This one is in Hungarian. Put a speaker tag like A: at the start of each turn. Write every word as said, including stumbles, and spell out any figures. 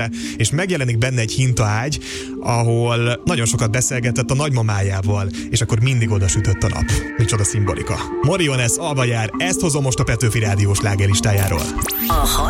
A: és megjelenik benne egy hintaágy, ahol nagyon sokat beszélgetett a nagymamájával, és akkor mindig oda sütött a nap. Micsoda szimbolika. Moriones, Alba jár, ezt hozom most a Petőfi Rádió slágerlistájáról.
B: A